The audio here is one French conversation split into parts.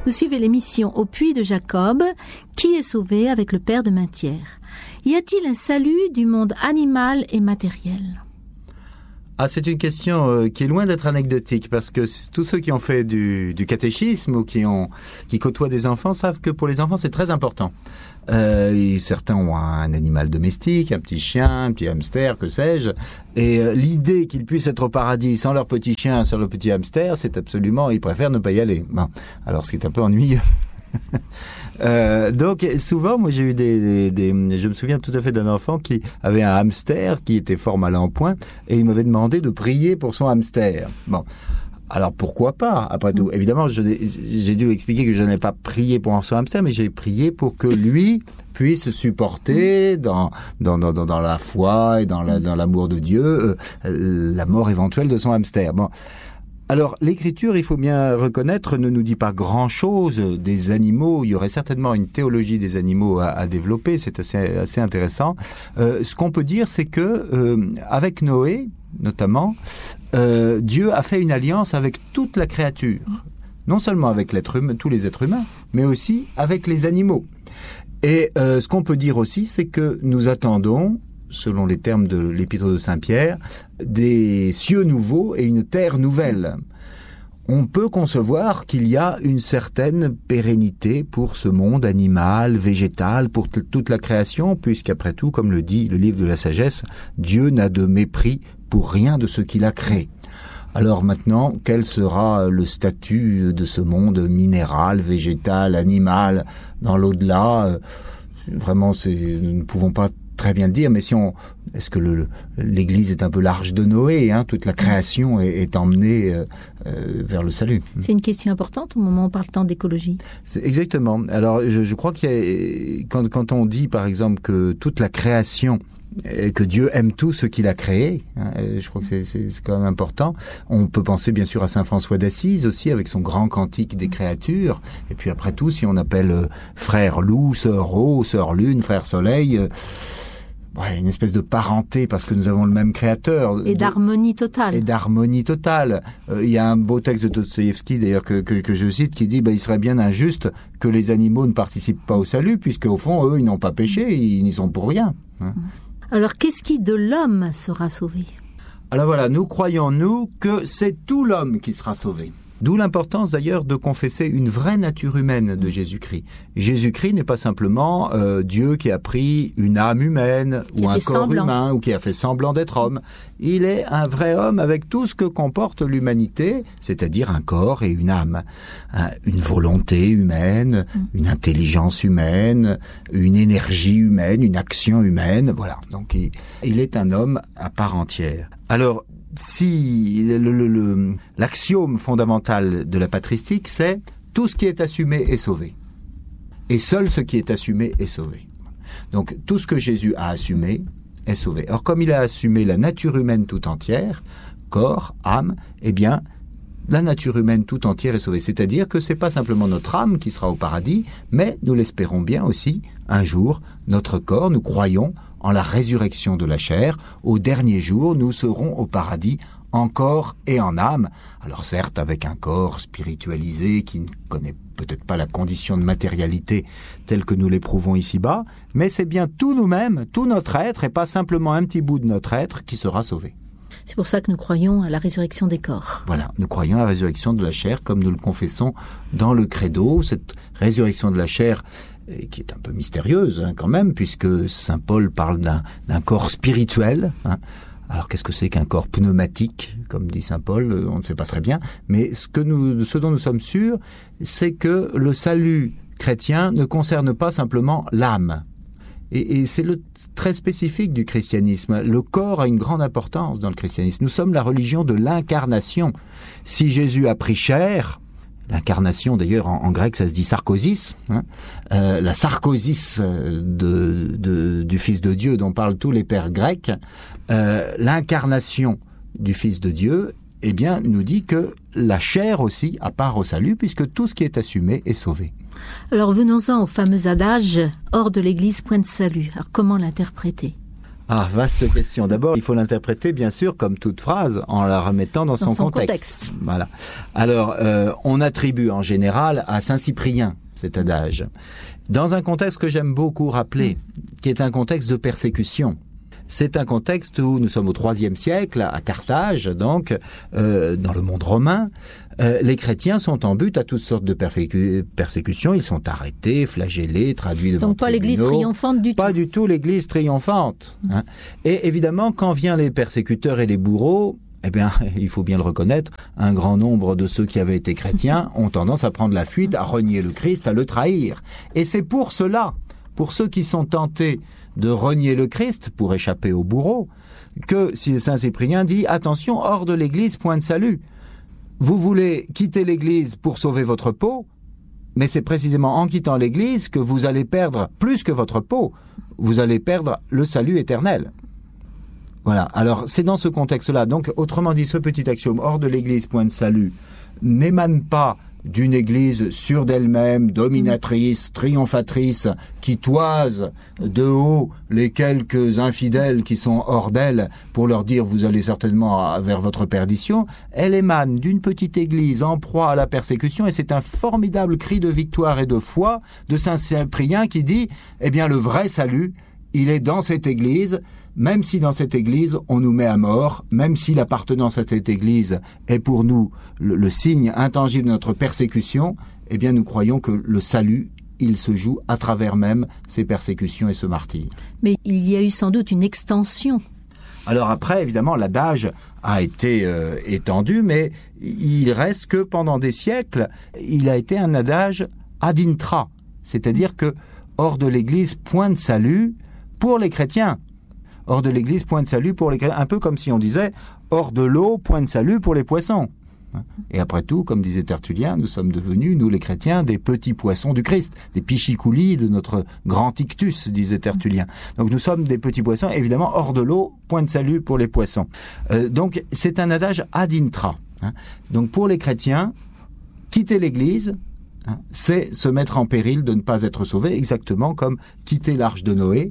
Vous suivez l'émission Au Puits de Jacob, qui est sauvé avec le Père de Mainthière. Y a-t-il un salut du monde animal et matériel ? Ah, c'est une question qui est loin d'être anecdotique, parce que tous ceux qui ont fait du catéchisme ou qui côtoient des enfants savent que pour les enfants c'est très important. Certains ont un animal domestique, un petit chien, un petit hamster, que sais-je, et l'idée qu'ils puissent être au paradis sans leur petit chien, sans leur petit hamster, c'est absolument, ils préfèrent ne pas y aller. Bon, alors ce qui est un peu ennuyeux. Donc souvent, moi j'ai eu je me souviens tout à fait d'un enfant qui avait un hamster qui était fort malin en point, et il m'avait demandé de prier pour son hamster. Bon. Alors pourquoi pas, après tout. Évidemment, j'ai dû expliquer que je n'ai pas prié pour son hamster, mais j'ai prié pour que lui puisse supporter dans la foi et dans l'amour de Dieu la mort éventuelle de son hamster. Bon. Alors, l'Écriture, il faut bien reconnaître, ne nous dit pas grand-chose des animaux. Il y aurait certainement une théologie des animaux à développer, c'est assez intéressant. Ce qu'on peut dire, c'est que avec Noé, notamment, Dieu a fait une alliance avec toute la créature. Non seulement avec tous les êtres humains, mais aussi avec les animaux. Et ce qu'on peut dire aussi, c'est que nous attendons, selon les termes de l'Épître de Saint-Pierre, des cieux nouveaux et une terre nouvelle. On peut concevoir qu'il y a une certaine pérennité pour ce monde animal, végétal, pour toute la création, puisqu'après tout, comme le dit le livre de la sagesse, Dieu n'a de mépris pour rien de ce qu'il a créé. Alors maintenant, quel sera le statut de ce monde minéral, végétal, animal, dans l'au-delà ? Vraiment, nous ne pouvons pas très bien le dire, mais est-ce que l'Église est un peu l'arche de Noé, hein, toute la création est emmenée vers le salut. C'est une question importante au moment où on parle tant d'écologie. Exactement. Alors, je crois quand on dit, par exemple, que toute la création, que Dieu aime tout ce qu'il a créé, hein, je crois que c'est quand même important. On peut penser bien sûr à Saint François d'Assise aussi, avec son grand cantique des créatures. Et puis après tout, si on appelle frère loup, sœur eau, sœur lune, frère soleil, une espèce de parenté parce que nous avons le même créateur. Et d'harmonie totale. Il y a un beau texte de Dostoïevski d'ailleurs que je cite qui dit il serait bien injuste que les animaux ne participent pas au salut, puisque au fond eux ils n'ont pas péché, ils n'y sont pour rien. Hein. Alors qu'est-ce qui de l'homme sera sauvé ? Alors voilà, nous croyons nous que c'est tout l'homme qui sera sauvé. D'où l'importance d'ailleurs de confesser une vraie nature humaine de Jésus-Christ. Jésus-Christ n'est pas simplement Dieu qui a pris une âme humaine ou un corps humain ou qui a fait semblant d'être homme. Il est un vrai homme avec tout ce que comporte l'humanité, c'est-à-dire un corps et une âme, une volonté humaine, une intelligence humaine, une énergie humaine, une action humaine. Voilà, donc il est un homme à part entière. Alors, si l'axiome fondamental de la patristique, c'est tout ce qui est assumé est sauvé. Et seul ce qui est assumé est sauvé. Donc tout ce que Jésus a assumé est sauvé. Or comme il a assumé la nature humaine tout entière, corps, âme, eh bien la nature humaine tout entière est sauvée. C'est-à-dire que c'est pas simplement notre âme qui sera au paradis, mais nous l'espérons bien aussi, un jour, notre corps, nous croyons en la résurrection de la chair. Au dernier jour, nous serons au paradis en corps et en âme. Alors certes, avec un corps spiritualisé qui ne connaît peut-être pas la condition de matérialité telle que nous l'éprouvons ici-bas, mais c'est bien tout nous-mêmes, tout notre être, et pas simplement un petit bout de notre être qui sera sauvé. C'est pour ça que nous croyons à la résurrection des corps. Voilà, nous croyons à la résurrection de la chair, comme nous le confessons dans le credo. Cette résurrection de la chair, qui est un peu mystérieuse quand même, puisque saint Paul parle d'un corps spirituel. Hein. Alors qu'est-ce que c'est qu'un corps pneumatique, comme dit saint Paul, on ne sait pas très bien. Mais ce dont nous sommes sûrs, c'est que le salut chrétien ne concerne pas simplement l'âme. Et c'est le très spécifique du christianisme. Le corps a une grande importance dans le christianisme. Nous sommes la religion de l'incarnation. Si Jésus a pris chair, l'incarnation d'ailleurs en grec ça se dit sarkosis, hein, la sarkosis du Fils de Dieu dont parlent tous les pères grecs, l'incarnation du Fils de Dieu, eh bien, nous dit que la chair aussi a part au salut, puisque tout ce qui est assumé est sauvé. Alors venons-en au fameux adage « hors de l'Église, point de salut ». Alors comment l'interpréter ? Ah, vaste question. D'abord, il faut l'interpréter, bien sûr, comme toute phrase, en la remettant dans son contexte. Voilà. Alors, on attribue en général à Saint Cyprien cet adage, dans un contexte que j'aime beaucoup rappeler, qui est un contexte de persécution. C'est un contexte où nous sommes au IIIe siècle, à Carthage, donc, dans le monde romain. Les chrétiens sont en but à toutes sortes de persécutions. Ils sont arrêtés, flagellés, traduits devant donc pas tribunaux. L'Église triomphante du tout. Pas du tout l'Église triomphante. Hein. Et évidemment, quand viennent les persécuteurs et les bourreaux, eh bien, il faut bien le reconnaître, un grand nombre de ceux qui avaient été chrétiens ont tendance à prendre la fuite, à renier le Christ, à le trahir. Et c'est pour cela, pour ceux qui sont tentés de renier le Christ pour échapper au bourreau, que Saint Cyprien dit « Attention, hors de l'Église, point de salut ». Vous voulez quitter l'Église pour sauver votre peau, mais c'est précisément en quittant l'Église que vous allez perdre plus que votre peau, vous allez perdre le salut éternel. Voilà, alors c'est dans ce contexte-là. Donc, autrement dit, ce petit axiome, hors de l'Église, point de salut, n'émane pas d'une Église sûre d'elle-même, dominatrice, triomphatrice, qui toise de haut les quelques infidèles qui sont hors d'elle pour leur dire « vous allez certainement vers votre perdition ». Elle émane d'une petite Église en proie à la persécution, et c'est un formidable cri de victoire et de foi de Saint Cyprien qui dit « eh bien, le vrai salut, il est dans cette Église ». Même si dans cette Église, on nous met à mort, même si l'appartenance à cette Église est pour nous le signe intangible de notre persécution, eh bien nous croyons que le salut, il se joue à travers même ces persécutions et ce martyre. Mais il y a eu sans doute une extension. Alors après, évidemment, l'adage a été étendu, mais il reste que pendant des siècles, il a été un adage ad intra, c'est-à-dire que hors de l'Église, point de salut pour les chrétiens. Hors de l'Église, point de salut pour les chrétiens. Un peu comme si on disait, hors de l'eau, point de salut pour les poissons. Et après tout, comme disait Tertullien, nous sommes devenus, nous les chrétiens, des petits poissons du Christ, des pichicoulis de notre grand ictus, disait Tertullien. Donc nous sommes des petits poissons, évidemment, hors de l'eau, point de salut pour les poissons. Donc c'est un adage ad intra. Donc pour les chrétiens, quitter l'Église, c'est se mettre en péril de ne pas être sauvé, exactement comme quitter l'arche de Noé,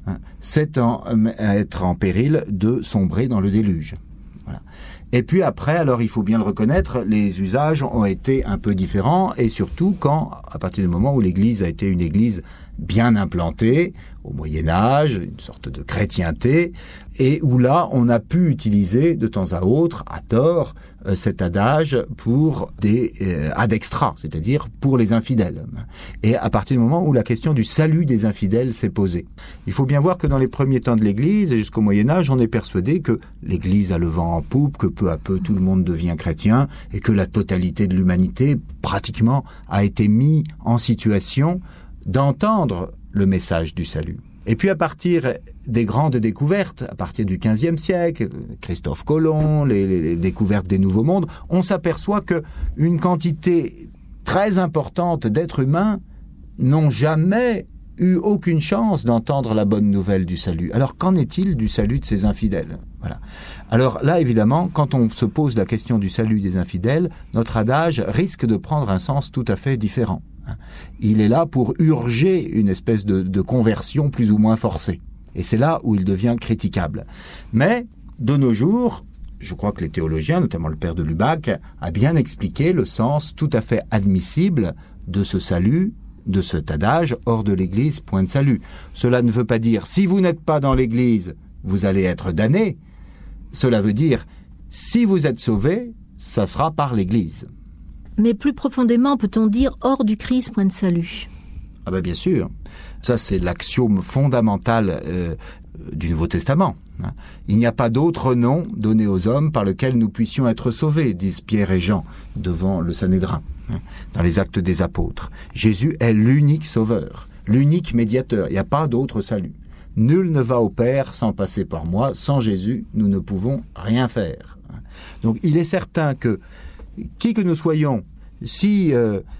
c'est être en péril de sombrer dans le déluge. Voilà. Et puis après, alors il faut bien le reconnaître, les usages ont été un peu différents, et surtout quand, à partir du moment où l'Église a été une Église bien implantée, au Moyen-Âge, une sorte de chrétienté, et où là, on a pu utiliser de temps à autre, à tort, cet adage pour des ad extra, c'est-à-dire pour les infidèles. Et à partir du moment où la question du salut des infidèles s'est posée. Il faut bien voir que dans les premiers temps de l'Église, et jusqu'au Moyen-Âge, on est persuadé que l'Église a le vent en poupe, que peu à peu tout le monde devient chrétien, et que la totalité de l'humanité, pratiquement, a été mis en situation d'entendre le message du salut. Et puis à partir des grandes découvertes, à partir du XVe siècle, Christophe Colomb, les découvertes des nouveaux mondes, on s'aperçoit que une quantité très importante d'êtres humains n'ont jamais eu aucune chance d'entendre la bonne nouvelle du salut. Alors qu'en est-il du salut de ces infidèles ? Voilà. Alors là, évidemment, quand on se pose la question du salut des infidèles, notre adage risque de prendre un sens tout à fait différent. Il est là pour urger une espèce de conversion plus ou moins forcée. Et c'est là où il devient critiquable. Mais, de nos jours, je crois que les théologiens, notamment le père de Lubac, a bien expliqué le sens tout à fait admissible de ce salut, de cet adage, hors de l'Église, point de salut. Cela ne veut pas dire, si vous n'êtes pas dans l'Église, vous allez être damné. Cela veut dire, si vous êtes sauvé, ça sera par l'Église. Mais plus profondément, peut-on dire hors du Christ, point de salut ? Ah ben bien sûr. Ça, c'est l'axiome fondamental du Nouveau Testament. Il n'y a pas d'autre nom donné aux hommes par lequel nous puissions être sauvés, disent Pierre et Jean devant le Sanhédrin, dans les Actes des Apôtres. Jésus est l'unique sauveur, l'unique médiateur. Il n'y a pas d'autre salut. Nul ne va au Père sans passer par moi. Sans Jésus, nous ne pouvons rien faire. Donc il est certain que qui que nous soyons, si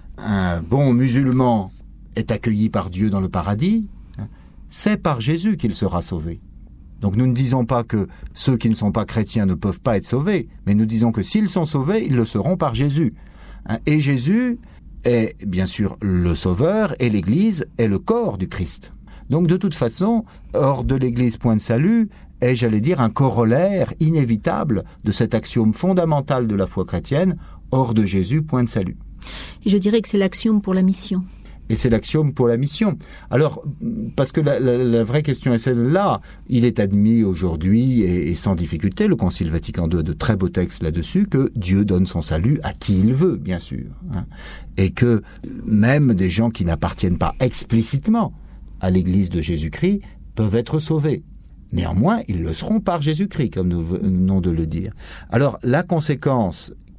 un bon musulman est accueilli par Dieu dans le paradis, c'est par Jésus qu'il sera sauvé. Donc nous ne disons pas que ceux qui ne sont pas chrétiens ne peuvent pas être sauvés, mais nous disons que s'ils sont sauvés, ils le seront par Jésus. Et Jésus est bien sûr le Sauveur, et l'Église est le corps du Christ. Donc de toute façon, hors de l'Église, point de salut, est, j'allais dire, un corollaire inévitable de cet axiome fondamental de la foi chrétienne, hors de Jésus, point de salut. Je dirais que c'est l'axiome pour la mission. Et c'est l'axiome pour la mission. Alors, parce que la vraie question est celle-là, il est admis aujourd'hui, et sans difficulté, le Concile Vatican II a de très beaux textes là-dessus, que Dieu donne son salut à qui il veut, bien sûr. Hein, et que même des gens qui n'appartiennent pas explicitement à l'Église de Jésus-Christ peuvent être sauvés. Néanmoins, ils le seront par Jésus-Christ, comme nous venons de le dire. Alors, la conséquence